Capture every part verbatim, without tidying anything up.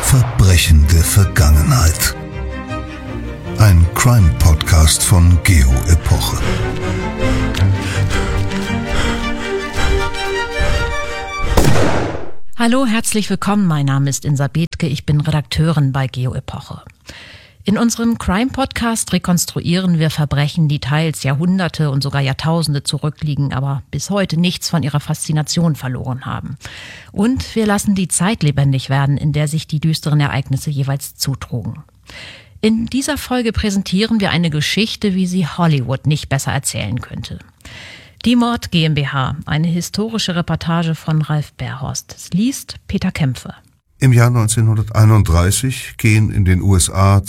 Verbrechen der Vergangenheit. Ein Crime-Podcast von Geo Epoche. Hallo, herzlich willkommen. Mein Name ist Insa Bethke. Ich bin Redakteurin bei Geo Epoche. In unserem Crime-Podcast rekonstruieren wir Verbrechen, die teils Jahrhunderte und sogar Jahrtausende zurückliegen, aber bis heute nichts von ihrer Faszination verloren haben. Und wir lassen die Zeit lebendig werden, in der sich die düsteren Ereignisse jeweils zutrugen. In dieser Folge präsentieren wir eine Geschichte, wie sie Hollywood nicht besser erzählen könnte. Die Mord GmbH, eine historische Reportage von Ralf Berhorst. Es liest Peter Kämpfe. Im Jahr neunzehnhunderteinunddreißig gehen in den U S A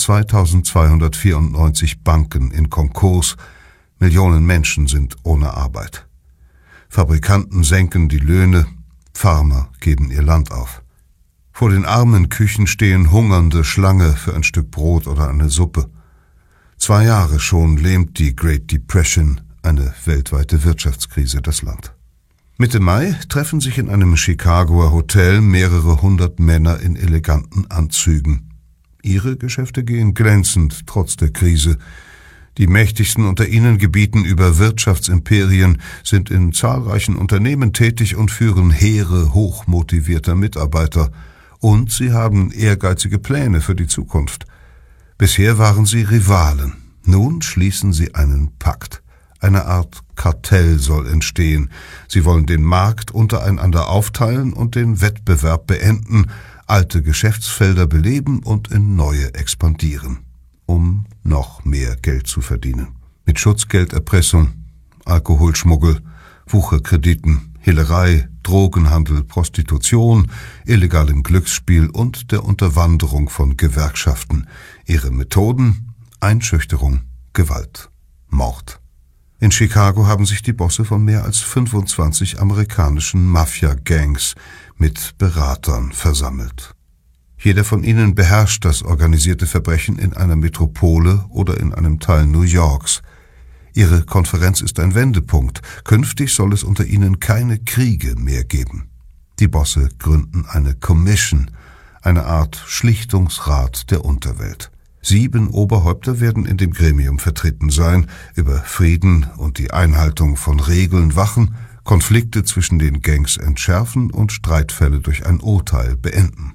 zweitausendzweihundertvierundneunzig Banken in Konkurs. Millionen Menschen sind ohne Arbeit. Fabrikanten senken die Löhne, Farmer geben ihr Land auf. Vor den armen Küchen stehen Hungernde Schlange für ein Stück Brot oder eine Suppe. Zwei Jahre schon lähmt die Great Depression, eine weltweite Wirtschaftskrise, das Land. Mitte Mai treffen sich in einem Chicagoer Hotel mehrere hundert Männer in eleganten Anzügen. Ihre Geschäfte gehen glänzend, trotz der Krise. Die Mächtigsten unter ihnen gebieten über Wirtschaftsimperien, sind in zahlreichen Unternehmen tätig und führen Heere hochmotivierter Mitarbeiter. Und sie haben ehrgeizige Pläne für die Zukunft. Bisher waren sie Rivalen. Nun schließen sie einen Pakt. Eine Art Kartell soll entstehen. Sie wollen den Markt untereinander aufteilen und den Wettbewerb beenden, alte Geschäftsfelder beleben und in neue expandieren, um noch mehr Geld zu verdienen. Mit Schutzgelderpressung, Alkoholschmuggel, Wucherkrediten, Hehlerei, Drogenhandel, Prostitution, illegalem Glücksspiel und der Unterwanderung von Gewerkschaften. Ihre Methoden: Einschüchterung, Gewalt, Mord. In Chicago haben sich die Bosse von mehr als fünfundzwanzig amerikanischen Mafia-Gangs mit Beratern versammelt. Jeder von ihnen beherrscht das organisierte Verbrechen in einer Metropole oder in einem Teil New Yorks. Ihre Konferenz ist ein Wendepunkt. Künftig soll es unter ihnen keine Kriege mehr geben. Die Bosse gründen eine Commission, eine Art Schlichtungsrat der Unterwelt. Sieben Oberhäupter werden in dem Gremium vertreten sein, über Frieden und die Einhaltung von Regeln wachen, Konflikte zwischen den Gangs entschärfen und Streitfälle durch ein Urteil beenden.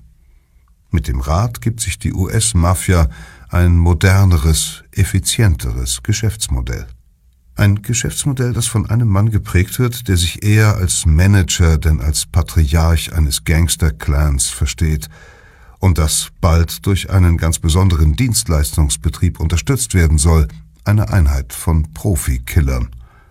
Mit dem Rat gibt sich die U S-Mafia ein moderneres, effizienteres Geschäftsmodell. Ein Geschäftsmodell, das von einem Mann geprägt wird, der sich eher als Manager denn als Patriarch eines Gangster-Clans versteht, und das bald durch einen ganz besonderen Dienstleistungsbetrieb unterstützt werden soll, eine Einheit von Profikillern.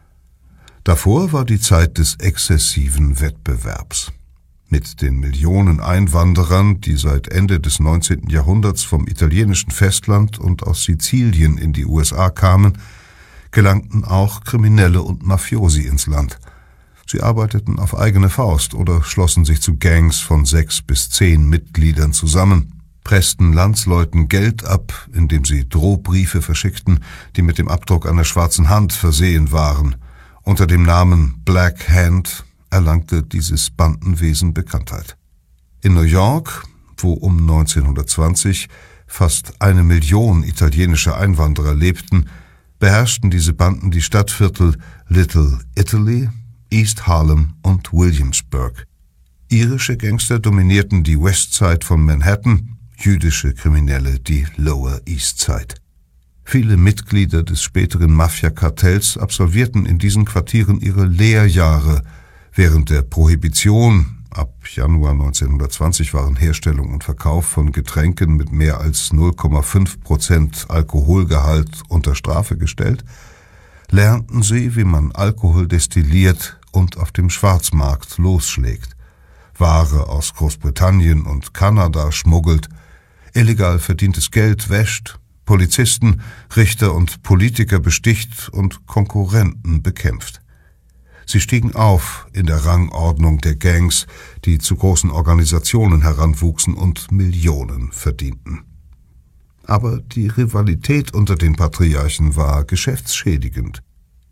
Davor war die Zeit des exzessiven Wettbewerbs. Mit den Millionen Einwanderern, die seit Ende des neunzehnten Jahrhunderts vom italienischen Festland und aus Sizilien in die U S A kamen, gelangten auch Kriminelle und Mafiosi ins Land. Sie arbeiteten auf eigene Faust oder schlossen sich zu Gangs von sechs bis zehn Mitgliedern zusammen, pressten Landsleuten Geld ab, indem sie Drohbriefe verschickten, die mit dem Abdruck einer schwarzen Hand versehen waren. Unter dem Namen Black Hand erlangte dieses Bandenwesen Bekanntheit. In New York, wo um neunzehnhundertzwanzig fast eine Million italienische Einwanderer lebten, beherrschten diese Banden die Stadtviertel Little Italy, East Harlem und Williamsburg. Irische Gangster dominierten die Westside von Manhattan, jüdische Kriminelle die Lower East Side. Viele Mitglieder des späteren Mafia-Kartells absolvierten in diesen Quartieren ihre Lehrjahre. Während der Prohibition, ab Januar neunzehnhundertzwanzig waren Herstellung und Verkauf von Getränken mit mehr als null Komma fünf Prozent Alkoholgehalt unter Strafe gestellt, lernten sie, wie man Alkohol destilliert und auf dem Schwarzmarkt losschlägt, Ware aus Großbritannien und Kanada schmuggelt, illegal verdientes Geld wäscht, Polizisten, Richter und Politiker besticht und Konkurrenten bekämpft. Sie stiegen auf in der Rangordnung der Gangs, die zu großen Organisationen heranwuchsen und Millionen verdienten. Aber die Rivalität unter den Patriarchen war geschäftsschädigend.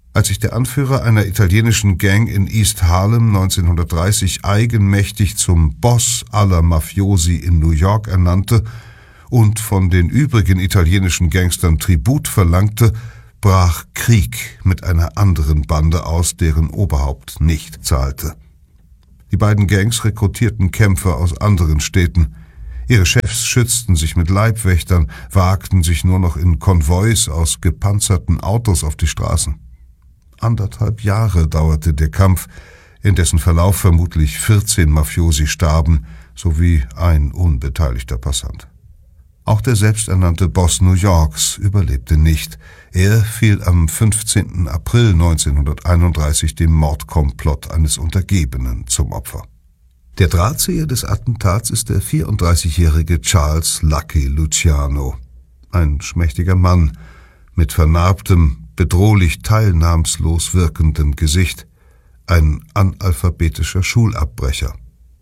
Als sich der Anführer einer italienischen Gang in East Harlem neunzehnhundertdreißig eigenmächtig zum Boss aller Mafiosi in New York ernannte und von den übrigen italienischen Gangstern Tribut verlangte, brach Krieg mit einer anderen Bande aus, deren Oberhaupt nicht zahlte. Die beiden Gangs rekrutierten Kämpfer aus anderen Städten. Ihre Chefs schützten sich mit Leibwächtern, wagten sich nur noch in Konvois aus gepanzerten Autos auf die Straßen. Anderthalb Jahre dauerte der Kampf, in dessen Verlauf vermutlich vierzehn Mafiosi starben, sowie ein unbeteiligter Passant. Auch der selbsternannte Boss New Yorks überlebte nicht. Er fiel am fünfzehnten April neunzehnhunderteinunddreißig dem Mordkomplott eines Untergebenen zum Opfer. Der Drahtzieher des Attentats ist der vierunddreißigjährige Charles Lucky Luciano, ein schmächtiger Mann mit vernarbtem, bedrohlich teilnahmslos wirkendem Gesicht, ein analphabetischer Schulabbrecher.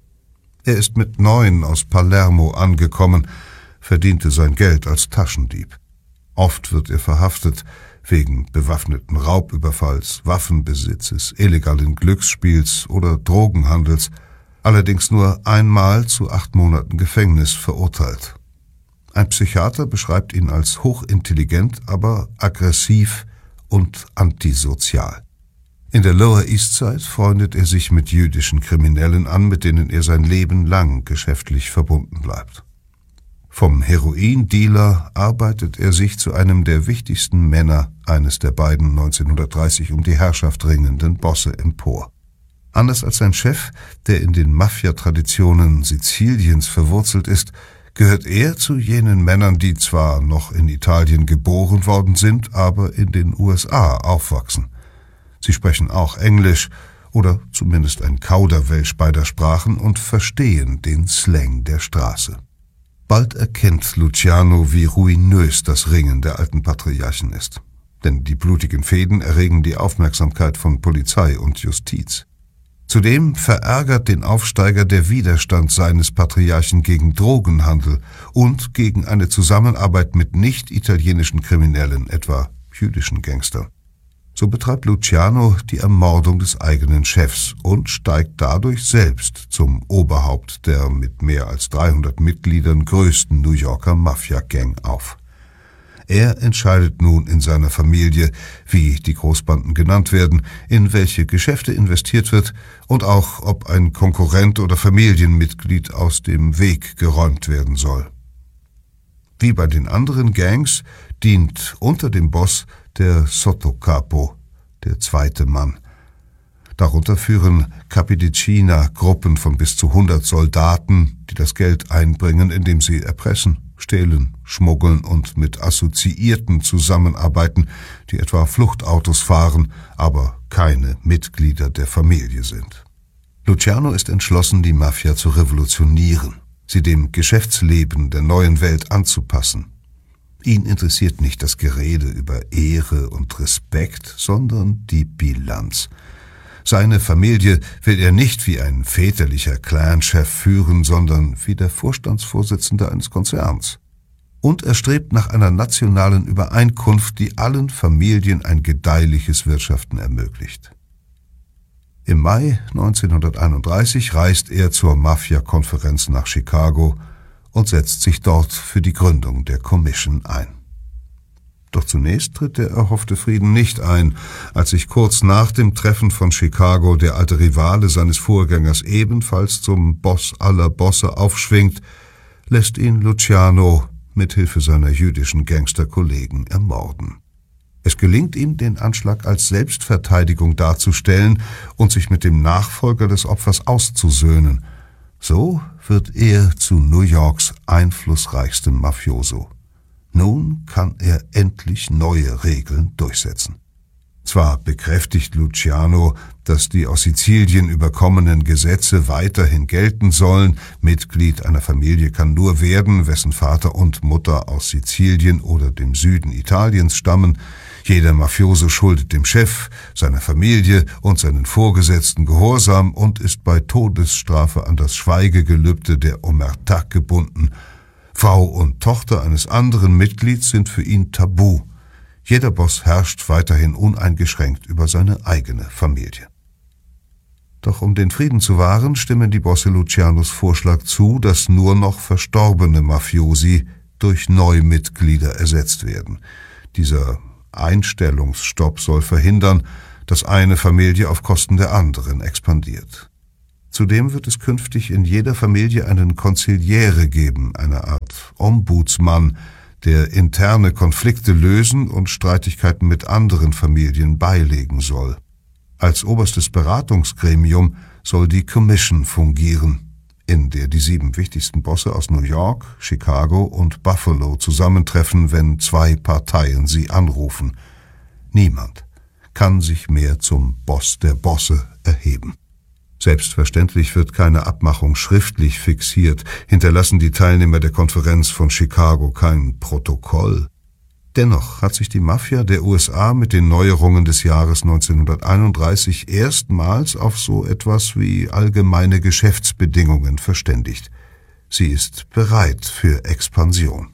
Er ist mit neun aus Palermo angekommen, verdiente sein Geld als Taschendieb. Oft wird er verhaftet wegen bewaffneten Raubüberfalls, Waffenbesitzes, illegalen Glücksspiels oder Drogenhandels, allerdings nur einmal zu acht Monaten Gefängnis verurteilt. Ein Psychiater beschreibt ihn als hochintelligent, aber aggressiv und antisozial. In der Lower East Side freundet er sich mit jüdischen Kriminellen an, mit denen er sein Leben lang geschäftlich verbunden bleibt. Vom Heroindealer arbeitet er sich zu einem der wichtigsten Männer eines der beiden neunzehnhundertdreißig um die Herrschaft ringenden Bosse empor. Anders als sein Chef, der in den Mafia-Traditionen Siziliens verwurzelt ist, gehört er zu jenen Männern, die zwar noch in Italien geboren worden sind, aber in den U S A aufwachsen. Sie sprechen auch Englisch oder zumindest ein Kauderwelsch beider Sprachen und verstehen den Slang der Straße. Bald erkennt Luciano, wie ruinös das Ringen der alten Patriarchen ist. Denn die blutigen Fehden erregen die Aufmerksamkeit von Polizei und Justiz. Zudem verärgert den Aufsteiger der Widerstand seines Patriarchen gegen Drogenhandel und gegen eine Zusammenarbeit mit nicht-italienischen Kriminellen, etwa jüdischen Gangstern. So betreibt Luciano die Ermordung des eigenen Chefs und steigt dadurch selbst zum Oberhaupt der mit mehr als dreihundert Mitgliedern größten New Yorker Mafia-Gang auf. Er entscheidet nun in seiner Familie, wie die Großbanden genannt werden, in welche Geschäfte investiert wird und auch, ob ein Konkurrent oder Familienmitglied aus dem Weg geräumt werden soll. Wie bei den anderen Gangs dient unter dem Boss der Sottocapo, der zweite Mann. Darunter führen Capidicina Gruppen von bis zu hundert Soldaten, die das Geld einbringen, indem sie erpressen, stehlen, schmuggeln und mit Assoziierten zusammenarbeiten, die etwa Fluchtautos fahren, aber keine Mitglieder der Familie sind. Luciano ist entschlossen, die Mafia zu revolutionieren, sie dem Geschäftsleben der neuen Welt anzupassen. Ihn interessiert nicht das Gerede über Ehre und Respekt, sondern die Bilanz. Seine Familie will er nicht wie ein väterlicher Clanchef führen, sondern wie der Vorstandsvorsitzende eines Konzerns. Und er strebt nach einer nationalen Übereinkunft, die allen Familien ein gedeihliches Wirtschaften ermöglicht. Im Mai neunzehnhunderteinunddreißig reist er zur Mafia-Konferenz nach Chicago und setzt sich dort für die Gründung der Commission ein. Doch zunächst tritt der erhoffte Frieden nicht ein, als sich kurz nach dem Treffen von Chicago der alte Rivale seines Vorgängers ebenfalls zum Boss aller Bosse aufschwingt, lässt ihn Luciano mit Hilfe seiner jüdischen Gangsterkollegen ermorden. Es gelingt ihm, den Anschlag als Selbstverteidigung darzustellen und sich mit dem Nachfolger des Opfers auszusöhnen. So wird er zu New Yorks einflussreichstem Mafioso. Nun kann er endlich neue Regeln durchsetzen. Zwar bekräftigt Luciano, dass die aus Sizilien überkommenen Gesetze weiterhin gelten sollen, Mitglied einer Familie kann nur werden, wessen Vater und Mutter aus Sizilien oder dem Süden Italiens stammen, jeder Mafioso schuldet dem Chef, seiner Familie und seinen Vorgesetzten Gehorsam und ist bei Todesstrafe an das Schweigegelübde der Omertà gebunden. Frau und Tochter eines anderen Mitglieds sind für ihn tabu. Jeder Boss herrscht weiterhin uneingeschränkt über seine eigene Familie. Doch um den Frieden zu wahren, stimmen die Bosse Lucianos Vorschlag zu, dass nur noch verstorbene Mafiosi durch Neumitglieder ersetzt werden. Dieser Einstellungsstopp soll verhindern, dass eine Familie auf Kosten der anderen expandiert. Zudem wird es künftig in jeder Familie einen Konziliere geben, eine Art Ombudsmann, der interne Konflikte lösen und Streitigkeiten mit anderen Familien beilegen soll. Als oberstes Beratungsgremium soll die Commission fungieren, in der die sieben wichtigsten Bosse aus New York, Chicago und Buffalo zusammentreffen, wenn zwei Parteien sie anrufen. Niemand kann sich mehr zum Boss der Bosse erheben. Selbstverständlich wird keine Abmachung schriftlich fixiert, hinterlassen die Teilnehmer der Konferenz von Chicago kein Protokoll. Dennoch hat sich die Mafia der U S A mit den Neuerungen des Jahres neunzehnhunderteinunddreißig erstmals auf so etwas wie allgemeine Geschäftsbedingungen verständigt. Sie ist bereit für Expansion.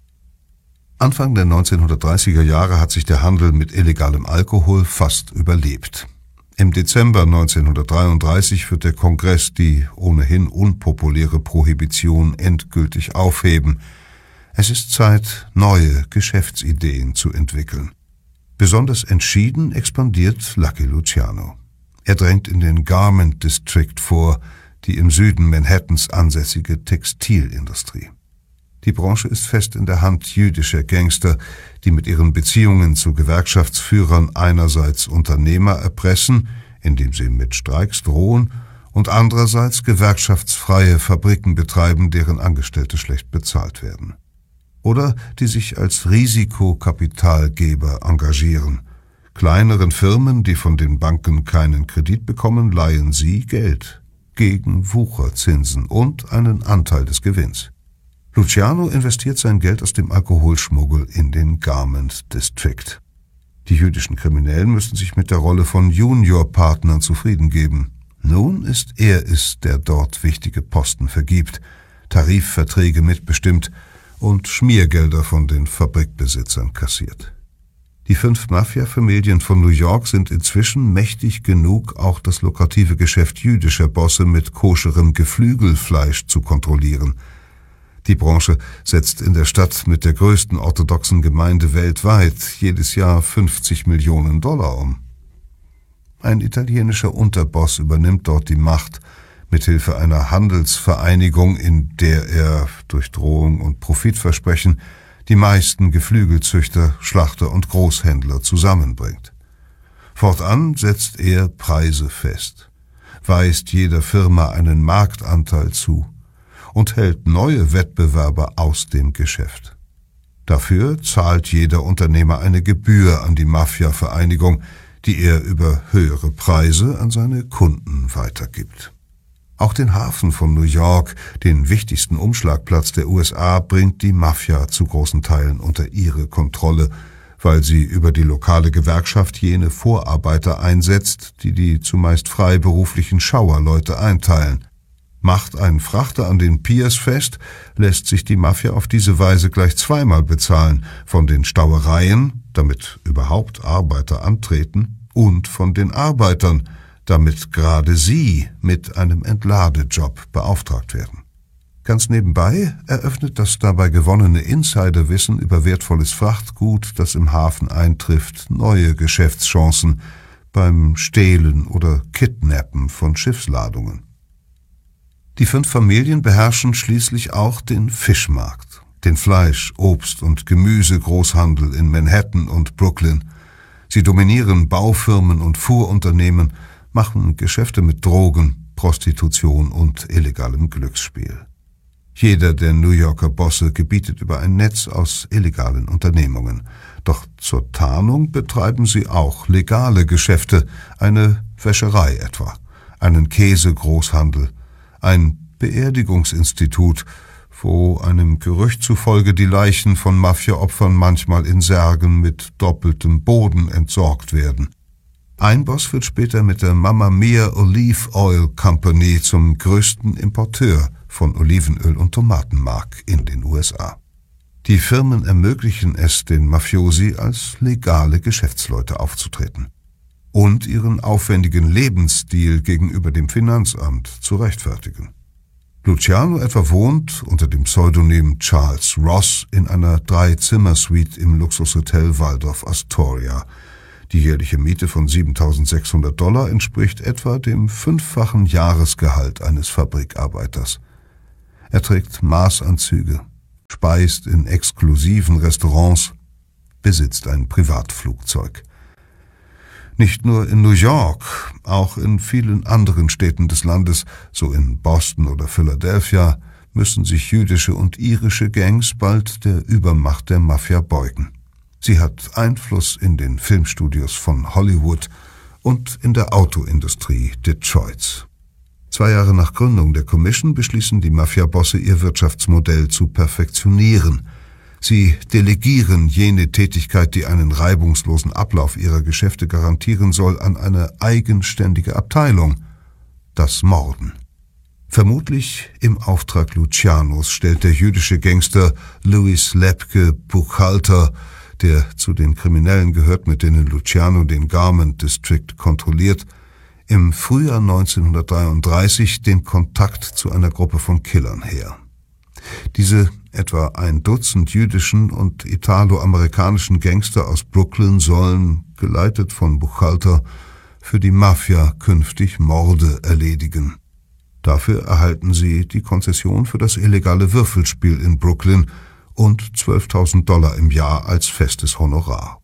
Anfang der neunzehnhundertdreißiger Jahre hat sich der Handel mit illegalem Alkohol fast überlebt. Im Dezember neunzehnhundertdreiunddreißig wird der Kongress die ohnehin unpopuläre Prohibition endgültig aufheben. Es ist Zeit, neue Geschäftsideen zu entwickeln. Besonders entschieden expandiert Lucky Luciano. Er drängt in den Garment District vor, die im Süden Manhattans ansässige Textilindustrie. Die Branche ist fest in der Hand jüdischer Gangster, die mit ihren Beziehungen zu Gewerkschaftsführern einerseits Unternehmer erpressen, indem sie mit Streiks drohen, und andererseits gewerkschaftsfreie Fabriken betreiben, deren Angestellte schlecht bezahlt werden. Oder die sich als Risikokapitalgeber engagieren. Kleineren Firmen, die von den Banken keinen Kredit bekommen, leihen sie Geld gegen Wucherzinsen und einen Anteil des Gewinns. Luciano investiert sein Geld aus dem Alkoholschmuggel in den Garment District. Die jüdischen Kriminellen müssen sich mit der Rolle von Juniorpartnern zufrieden geben. Nun ist er es, der dort wichtige Posten vergibt, Tarifverträge mitbestimmt und Schmiergelder von den Fabrikbesitzern kassiert. Die fünf Mafia-Familien von New York sind inzwischen mächtig genug, auch das lukrative Geschäft jüdischer Bosse mit koscherem Geflügelfleisch zu kontrollieren. Die Branche setzt in der Stadt mit der größten orthodoxen Gemeinde weltweit jedes Jahr fünfzig Millionen Dollar um. Ein italienischer Unterboss übernimmt dort die Macht, mithilfe einer Handelsvereinigung, in der er durch Drohung und Profitversprechen die meisten Geflügelzüchter, Schlachter und Großhändler zusammenbringt. Fortan setzt er Preise fest, weist jeder Firma einen Marktanteil zu und hält neue Wettbewerber aus dem Geschäft. Dafür zahlt jeder Unternehmer eine Gebühr an die Mafia-Vereinigung, die er über höhere Preise an seine Kunden weitergibt. Auch den Hafen von New York, den wichtigsten Umschlagplatz der U S A, bringt die Mafia zu großen Teilen unter ihre Kontrolle, weil sie über die lokale Gewerkschaft jene Vorarbeiter einsetzt, die die zumeist freiberuflichen Schauerleute einteilen. Macht ein Frachter an den Piers fest, lässt sich die Mafia auf diese Weise gleich zweimal bezahlen, von den Stauereien, damit überhaupt Arbeiter antreten, und von den Arbeitern, damit gerade sie mit einem Entladejob beauftragt werden. Ganz nebenbei eröffnet das dabei gewonnene Insiderwissen über wertvolles Frachtgut, das im Hafen eintrifft, neue Geschäftschancen beim Stehlen oder Kidnappen von Schiffsladungen. Die fünf Familien beherrschen schließlich auch den Fischmarkt, den Fleisch-, Obst- und Gemüsegroßhandel in Manhattan und Brooklyn. Sie dominieren Baufirmen und Fuhrunternehmen, machen Geschäfte mit Drogen, Prostitution und illegalem Glücksspiel. Jeder der New Yorker Bosse gebietet über ein Netz aus illegalen Unternehmungen. Doch zur Tarnung betreiben sie auch legale Geschäfte, eine Wäscherei etwa, einen Käsegroßhandel, ein Beerdigungsinstitut, wo einem Gerücht zufolge die Leichen von Mafia-Opfern manchmal in Särgen mit doppeltem Boden entsorgt werden. Ein Boss wird später mit der Mamma Mia Olive Oil Company zum größten Importeur von Olivenöl und Tomatenmark in den U S A. Die Firmen ermöglichen es den Mafiosi, als legale Geschäftsleute aufzutreten und ihren aufwendigen Lebensstil gegenüber dem Finanzamt zu rechtfertigen. Luciano etwa wohnt unter dem Pseudonym Charles Ross in einer Drei-Zimmer-Suite im Luxushotel Waldorf Astoria. Die jährliche Miete von siebentausendsechshundert Dollar entspricht etwa dem fünffachen Jahresgehalt eines Fabrikarbeiters. Er trägt Maßanzüge, speist in exklusiven Restaurants, besitzt ein Privatflugzeug. Nicht nur in New York, auch in vielen anderen Städten des Landes, so in Boston oder Philadelphia, müssen sich jüdische und irische Gangs bald der Übermacht der Mafia beugen. Sie hat Einfluss in den Filmstudios von Hollywood und in der Autoindustrie Detroits. Zwei Jahre nach Gründung der Commission beschließen die Mafia-Bosse, ihr Wirtschaftsmodell zu perfektionieren. Sie delegieren jene Tätigkeit, die einen reibungslosen Ablauf ihrer Geschäfte garantieren soll, an eine eigenständige Abteilung, das Morden. Vermutlich im Auftrag Lucianos stellt der jüdische Gangster Louis Lepke Buchalter, der zu den Kriminellen gehört, mit denen Luciano den Garment District kontrolliert, im Frühjahr neunzehnhundertdreiunddreißig den Kontakt zu einer Gruppe von Killern her. Diese etwa ein Dutzend jüdischen und italo-amerikanischen Gangster aus Brooklyn sollen, geleitet von Buchalter, für die Mafia künftig Morde erledigen. Dafür erhalten sie die Konzession für das illegale Würfelspiel in Brooklyn und zwölftausend Dollar im Jahr als festes Honorar.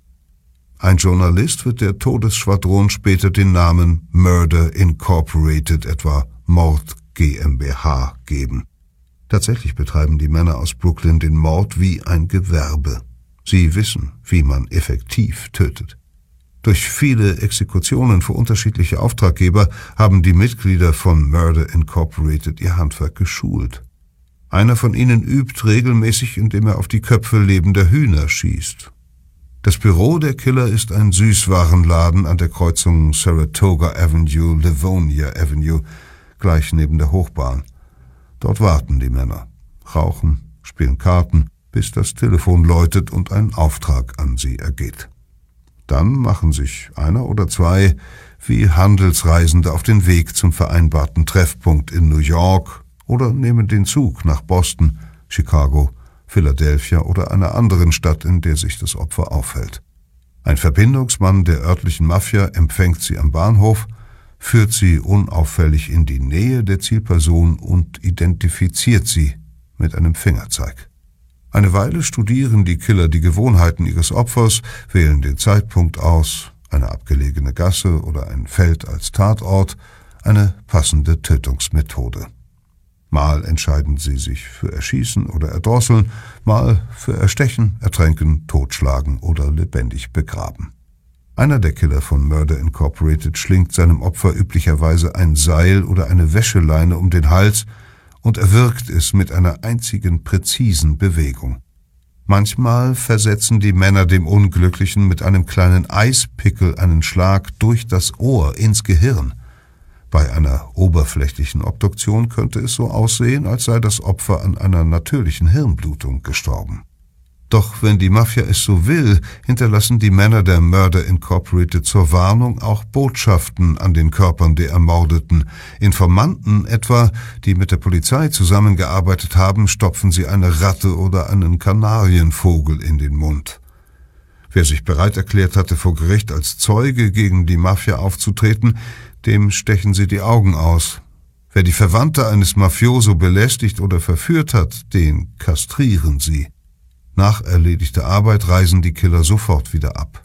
Ein Journalist wird der Todesschwadron später den Namen Murder Incorporated, etwa Mord GmbH, geben. Tatsächlich betreiben die Männer aus Brooklyn den Mord wie ein Gewerbe. Sie wissen, wie man effektiv tötet. Durch viele Exekutionen für unterschiedliche Auftraggeber haben die Mitglieder von Murder Incorporated ihr Handwerk geschult. Einer von ihnen übt regelmäßig, indem er auf die Köpfe lebender Hühner schießt. Das Büro der Killer ist ein Süßwarenladen an der Kreuzung Saratoga Avenue, Livonia Avenue, gleich neben der Hochbahn. Dort warten die Männer, rauchen, spielen Karten, bis das Telefon läutet und ein Auftrag an sie ergeht. Dann machen sich einer oder zwei wie Handelsreisende auf den Weg zum vereinbarten Treffpunkt in New York oder nehmen den Zug nach Boston, Chicago, Philadelphia oder einer anderen Stadt, in der sich das Opfer aufhält. Ein Verbindungsmann der örtlichen Mafia empfängt sie am Bahnhof, führt sie unauffällig in die Nähe der Zielperson und identifiziert sie mit einem Fingerzeig. Eine Weile studieren die Killer die Gewohnheiten ihres Opfers, wählen den Zeitpunkt aus, eine abgelegene Gasse oder ein Feld als Tatort, eine passende Tötungsmethode. Mal entscheiden sie sich für Erschießen oder Erdrosseln, mal für Erstechen, Ertränken, Totschlagen oder lebendig begraben. Einer der Killer von Murder Incorporated schlingt seinem Opfer üblicherweise ein Seil oder eine Wäscheleine um den Hals und erwürgt es mit einer einzigen präzisen Bewegung. Manchmal versetzen die Männer dem Unglücklichen mit einem kleinen Eispickel einen Schlag durch das Ohr ins Gehirn. Bei einer oberflächlichen Obduktion könnte es so aussehen, als sei das Opfer an einer natürlichen Hirnblutung gestorben. Doch wenn die Mafia es so will, hinterlassen die Männer der Murder Incorporated zur Warnung auch Botschaften an den Körpern der Ermordeten. Informanten etwa, die mit der Polizei zusammengearbeitet haben, stopfen sie eine Ratte oder einen Kanarienvogel in den Mund. Wer sich bereit erklärt hatte, vor Gericht als Zeuge gegen die Mafia aufzutreten, dem stechen sie die Augen aus. Wer die Verwandte eines Mafioso belästigt oder verführt hat, den kastrieren sie. Nach erledigter Arbeit reisen die Killer sofort wieder ab.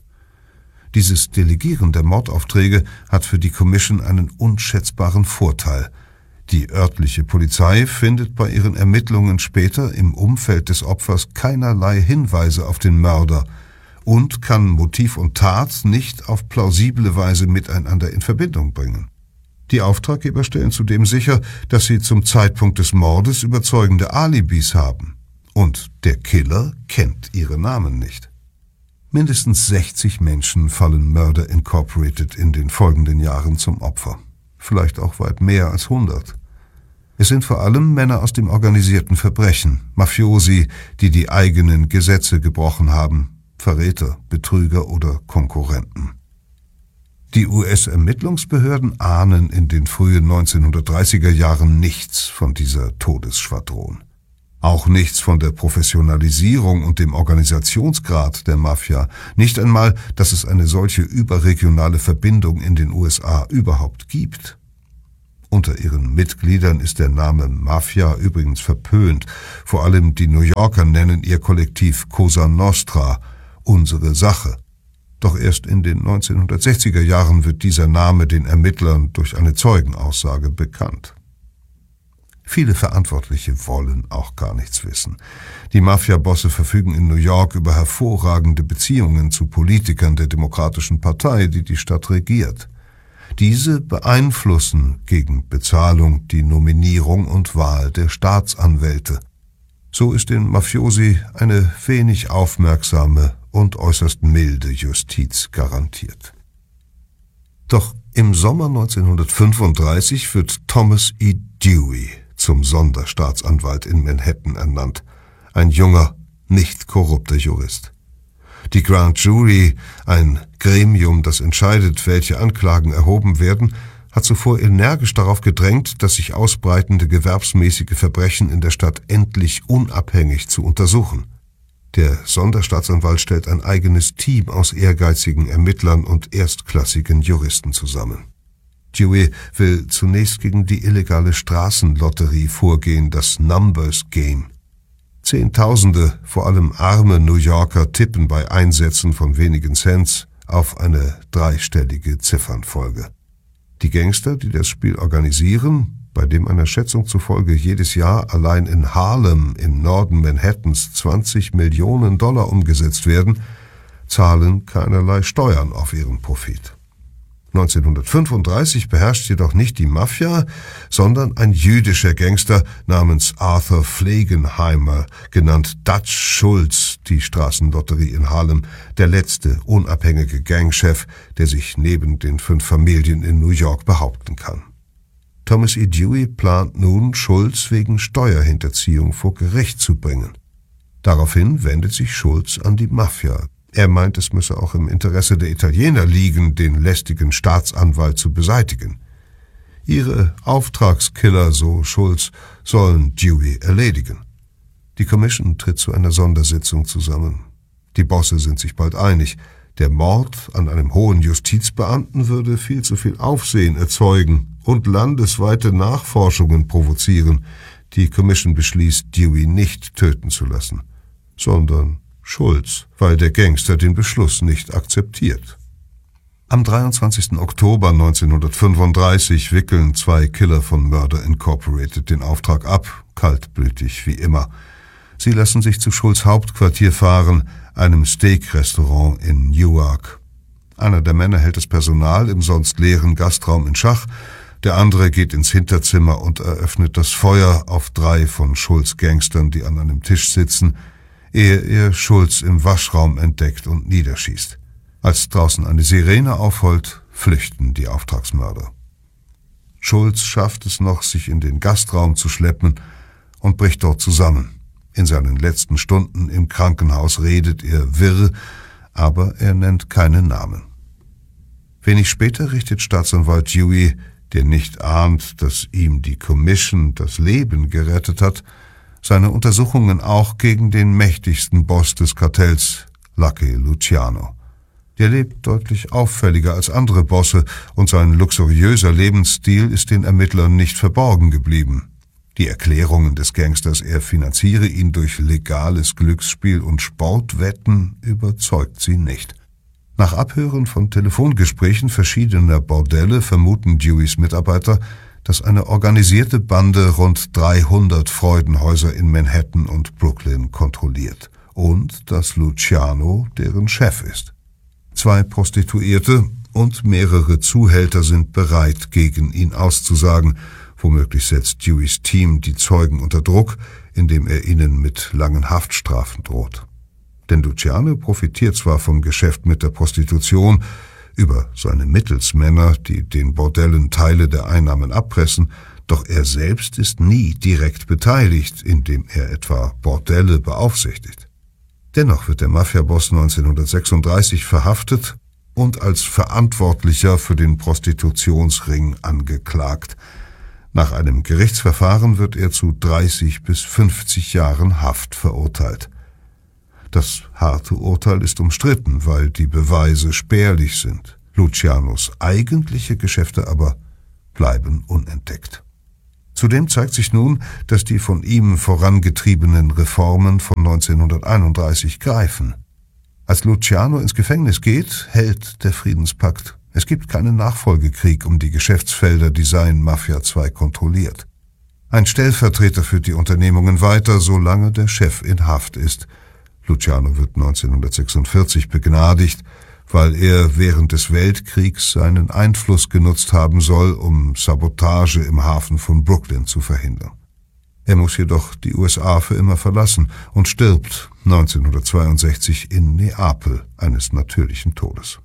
Dieses Delegieren der Mordaufträge hat für die Commission einen unschätzbaren Vorteil. Die örtliche Polizei findet bei ihren Ermittlungen später im Umfeld des Opfers keinerlei Hinweise auf den Mörder und kann Motiv und Tat nicht auf plausible Weise miteinander in Verbindung bringen. Die Auftraggeber stellen zudem sicher, dass sie zum Zeitpunkt des Mordes überzeugende Alibis haben. Und der Killer kennt ihre Namen nicht. Mindestens sechzig Menschen fallen Murder Incorporated in den folgenden Jahren zum Opfer. Vielleicht auch weit mehr als hundert. Es sind vor allem Männer aus dem organisierten Verbrechen, Mafiosi, die die eigenen Gesetze gebrochen haben, Verräter, Betrüger oder Konkurrenten. Die U S-Ermittlungsbehörden ahnen in den frühen neunzehnhundertdreißiger Jahren nichts von dieser Todesschwadron. Auch nichts von der Professionalisierung und dem Organisationsgrad der Mafia, nicht einmal, dass es eine solche überregionale Verbindung in den U S A überhaupt gibt. Unter ihren Mitgliedern ist der Name Mafia übrigens verpönt. Vor allem die New Yorker nennen ihr Kollektiv Cosa Nostra, unsere Sache. Doch erst in den neunzehnhundertsechziger Jahren wird dieser Name den Ermittlern durch eine Zeugenaussage bekannt. Viele Verantwortliche wollen auch gar nichts wissen. Die Mafia-Bosse verfügen in New York über hervorragende Beziehungen zu Politikern der Demokratischen Partei, die die Stadt regiert. Diese beeinflussen gegen Bezahlung die Nominierung und Wahl der Staatsanwälte. So ist den Mafiosi eine wenig aufmerksame und äußerst milde Justiz garantiert. Doch im Sommer neunzehnhundertfünfunddreißig wird Thomas E. Dewey zum Sonderstaatsanwalt in Manhattan ernannt, ein junger, nicht korrupter Jurist. Die Grand Jury, ein Gremium, das entscheidet, welche Anklagen erhoben werden, hat zuvor energisch darauf gedrängt, dass sich ausbreitende gewerbsmäßige Verbrechen in der Stadt endlich unabhängig zu untersuchen. Der Sonderstaatsanwalt stellt ein eigenes Team aus ehrgeizigen Ermittlern und erstklassigen Juristen zusammen. Dewey will zunächst gegen die illegale Straßenlotterie vorgehen, das Numbers Game. Zehntausende, vor allem arme New Yorker, tippen bei Einsätzen von wenigen Cents auf eine dreistellige Ziffernfolge. Die Gangster, die das Spiel organisieren, bei dem einer Schätzung zufolge jedes Jahr allein in Harlem im Norden Manhattans zwanzig Millionen Dollar umgesetzt werden, zahlen keinerlei Steuern auf ihren Profit. neunzehnhundertfünfunddreißig beherrscht jedoch nicht die Mafia, sondern ein jüdischer Gangster namens Arthur Flegenheimer, genannt Dutch Schultz, die Straßenlotterie in Harlem, der letzte unabhängige Gangchef, der sich neben den fünf Familien in New York behaupten kann. Thomas E. Dewey plant nun, Schultz wegen Steuerhinterziehung vor Gericht zu bringen. Daraufhin wendet sich Schultz an die Mafia. Er meint, es müsse auch im Interesse der Italiener liegen, den lästigen Staatsanwalt zu beseitigen. Ihre Auftragskiller, so Schultz, sollen Dewey erledigen. Die Commission tritt zu einer Sondersitzung zusammen. Die Bosse sind sich bald einig. Der Mord an einem hohen Justizbeamten würde viel zu viel Aufsehen erzeugen und landesweite Nachforschungen provozieren. Die Commission beschließt, Dewey nicht töten zu lassen, sondern Schultz, weil der Gangster den Beschluss nicht akzeptiert. Am dreiundzwanzigsten Oktober neunzehnhundertfünfunddreißig wickeln zwei Killer von Murder Incorporated den Auftrag ab, kaltblütig wie immer. Sie lassen sich zu Schultz' Hauptquartier fahren, einem Steak-Restaurant in Newark. Einer der Männer hält das Personal im sonst leeren Gastraum in Schach, der andere geht ins Hinterzimmer und eröffnet das Feuer auf drei von Schultz' Gangstern, die an einem Tisch sitzen, ehe er Schultz im Waschraum entdeckt und niederschießt. Als draußen eine Sirene aufheult, flüchten die Auftragsmörder. Schultz schafft es noch, sich in den Gastraum zu schleppen und bricht dort zusammen. In seinen letzten Stunden im Krankenhaus redet er wirr, aber er nennt keinen Namen. Wenig später richtet Staatsanwalt Dewey, der nicht ahnt, dass ihm die Commission das Leben gerettet hat, seine Untersuchungen auch gegen den mächtigsten Boss des Kartells, Lucky Luciano. Der lebt deutlich auffälliger als andere Bosse und sein luxuriöser Lebensstil ist den Ermittlern nicht verborgen geblieben. Die Erklärungen des Gangsters, er finanziere ihn durch legales Glücksspiel und Sportwetten, überzeugt sie nicht. Nach Abhören von Telefongesprächen verschiedener Bordelle vermuten Deweys Mitarbeiter, dass eine organisierte Bande rund dreihundert Freudenhäuser in Manhattan und Brooklyn kontrolliert und dass Luciano deren Chef ist. Zwei Prostituierte und mehrere Zuhälter sind bereit, gegen ihn auszusagen. Womöglich setzt Deweys Team die Zeugen unter Druck, indem er ihnen mit langen Haftstrafen droht. Denn Luciano profitiert zwar vom Geschäft mit der Prostitution, über seine Mittelsmänner, die den Bordellen Teile der Einnahmen abpressen, Doch er selbst ist nie direkt beteiligt, indem er etwa Bordelle beaufsichtigt. Dennoch wird der Mafiaboss neunzehnhundertsechsunddreißig verhaftet und als Verantwortlicher für den Prostitutionsring angeklagt. Nach einem Gerichtsverfahren wird er zu dreißig bis fünfzig Jahren Haft verurteilt. Das harte Urteil ist umstritten, weil die Beweise spärlich sind. Lucianos eigentliche Geschäfte aber bleiben unentdeckt. Zudem zeigt sich nun, dass die von ihm vorangetriebenen Reformen von neunzehnhunderteinunddreißig greifen. Als Luciano ins Gefängnis geht, hält der Friedenspakt. Es gibt keinen Nachfolgekrieg um die Geschäftsfelder, die sein Mafia zwei kontrolliert. Ein Stellvertreter führt die Unternehmungen weiter, solange der Chef in Haft ist. Luciano wird neunzehnhundertsechsundvierzig begnadigt, weil er während des Weltkriegs seinen Einfluss genutzt haben soll, um Sabotage im Hafen von Brooklyn zu verhindern. Er muss jedoch die U S A für immer verlassen und stirbt neunzehnhundertzweiundsechzig in Neapel eines natürlichen Todes.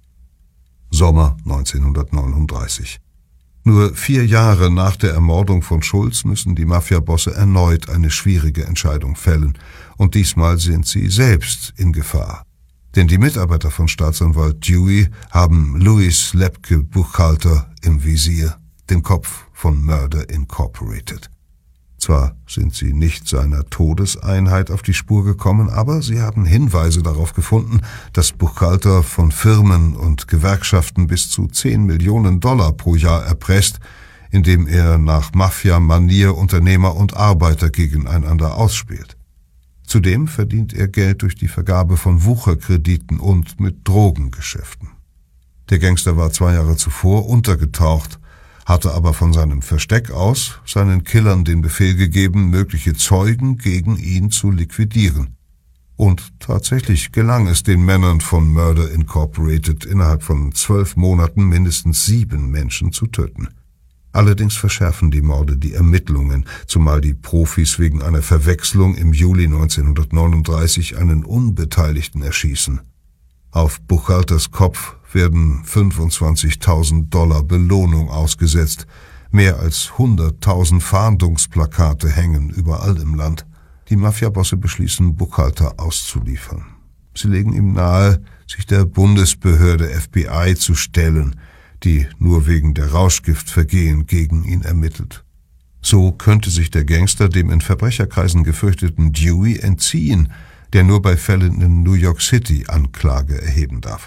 Sommer neunzehnhundertneununddreißig. Nur vier Jahre nach der Ermordung von Schulz müssen die Mafiabosse erneut eine schwierige Entscheidung fällen, und diesmal sind sie selbst in Gefahr. Denn die Mitarbeiter von Staatsanwalt Dewey haben Louis Lepke Buchalter im Visier, den Kopf von Murder Incorporated. Zwar sind sie nicht seiner Todeseinheit auf die Spur gekommen, aber sie haben Hinweise darauf gefunden, dass Buchalter von Firmen und Gewerkschaften bis zu zehn Millionen Dollar pro Jahr erpresst, indem er nach Mafia-Manier Unternehmer und Arbeiter gegeneinander ausspielt. Zudem verdient er Geld durch die Vergabe von Wucherkrediten und mit Drogengeschäften. Der Gangster war zwei Jahre zuvor untergetaucht, hatte aber von seinem Versteck aus seinen Killern den Befehl gegeben, mögliche Zeugen gegen ihn zu liquidieren. Und tatsächlich gelang es den Männern von Murder Incorporated innerhalb von zwölf Monaten mindestens sieben Menschen zu töten. Allerdings verschärfen die Morde die Ermittlungen, zumal die Profis wegen einer Verwechslung im Juli neunzehnhundertneununddreißig einen Unbeteiligten erschießen. Auf Buchalters Kopf werden fünfundzwanzigtausend Dollar Belohnung ausgesetzt. Mehr als hunderttausend Fahndungsplakate hängen überall im Land. Die Mafiabosse beschließen, Buchalter auszuliefern. Sie legen ihm nahe, sich der Bundesbehörde F B I zu stellen, die nur wegen der Rauschgiftvergehen gegen ihn ermittelt. So könnte sich der Gangster dem in Verbrecherkreisen gefürchteten Dewey entziehen, der nur bei Fällen in New York City Anklage erheben darf.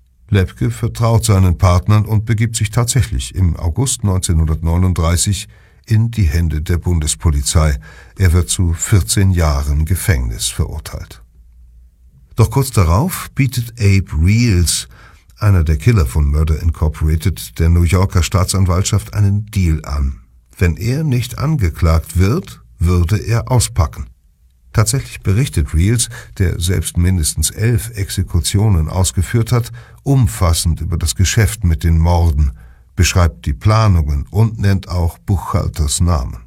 Lepke vertraut seinen Partnern und begibt sich tatsächlich im August neunzehnhundertneununddreißig in die Hände der Bundespolizei. Er wird zu vierzehn Jahren Gefängnis verurteilt. Doch kurz darauf bietet Abe Reels, einer der Killer von Murder Incorporated, der New Yorker Staatsanwaltschaft einen Deal an. Wenn er nicht angeklagt wird, würde er auspacken. Tatsächlich berichtet Reels, der selbst mindestens elf Exekutionen ausgeführt hat, umfassend über das Geschäft mit den Morden, beschreibt die Planungen und nennt auch Buchalters Namen.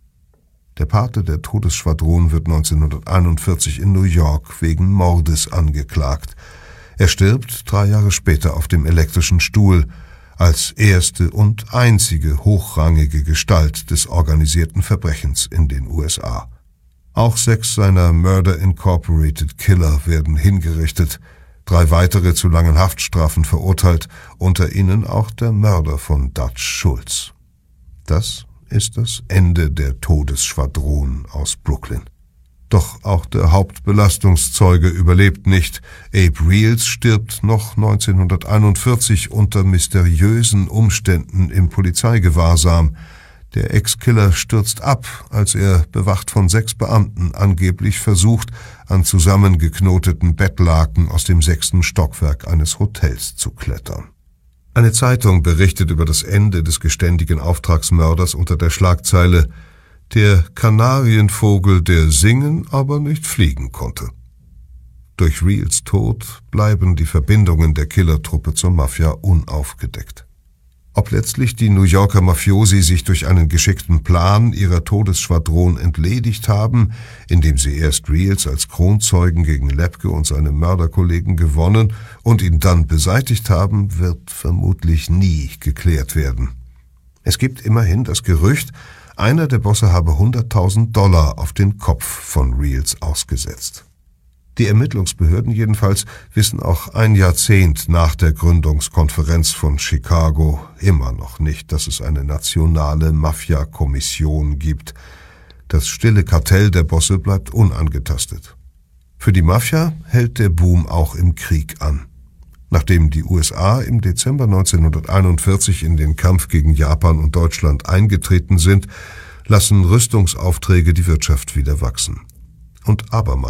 Der Pate der Todesschwadron wird neunzehnhunderteinundvierzig in New York wegen Mordes angeklagt. Er stirbt drei Jahre später auf dem elektrischen Stuhl, als erste und einzige hochrangige Gestalt des organisierten Verbrechens in den U S A. Auch sechs seiner Murder Incorporated Killer werden hingerichtet, drei weitere zu langen Haftstrafen verurteilt, unter ihnen auch der Mörder von Dutch Schulz. Das ist das Ende der Todesschwadron aus Brooklyn. Doch auch der Hauptbelastungszeuge überlebt nicht. Abe Reels stirbt noch neunzehnhunderteinundvierzig unter mysteriösen Umständen im Polizeigewahrsam. Der Ex-Killer stürzt ab, als er, bewacht von sechs Beamten, angeblich versucht, an zusammengeknoteten Bettlaken aus dem sechsten Stockwerk eines Hotels zu klettern. Eine Zeitung berichtet über das Ende des geständigen Auftragsmörders unter der Schlagzeile »Der Kanarienvogel, der singen, aber nicht fliegen konnte«. Durch Reels Tod bleiben die Verbindungen der Killertruppe zur Mafia unaufgedeckt. Ob letztlich die New Yorker Mafiosi sich durch einen geschickten Plan ihrer Todesschwadron entledigt haben, indem sie erst Reels als Kronzeugen gegen Lepke und seine Mörderkollegen gewonnen und ihn dann beseitigt haben, wird vermutlich nie geklärt werden. Es gibt immerhin das Gerücht, einer der Bosse habe hunderttausend Dollar auf den Kopf von Reals ausgesetzt. Die Ermittlungsbehörden jedenfalls wissen auch ein Jahrzehnt nach der Gründungskonferenz von Chicago immer noch nicht, dass es eine nationale Mafia-Kommission gibt. Das stille Kartell der Bosse bleibt unangetastet. Für die Mafia hält der Boom auch im Krieg an. Nachdem die U S A im Dezember neunzehnhunderteinundvierzig in den Kampf gegen Japan und Deutschland eingetreten sind, lassen Rüstungsaufträge die Wirtschaft wieder wachsen. Und abermals